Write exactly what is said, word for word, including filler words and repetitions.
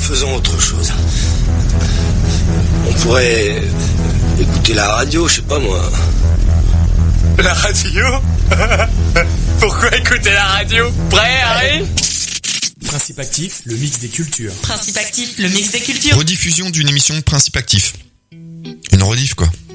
faisons autre chose. On pourrait écouter la radio, je sais pas moi. La radio? Pourquoi écouter la radio? Prêt, Harry? Principe Actif, le mix des cultures. Principe Actif, le mix des cultures. Rediffusion d'une émission Principe Actif. Une rediff, quoi.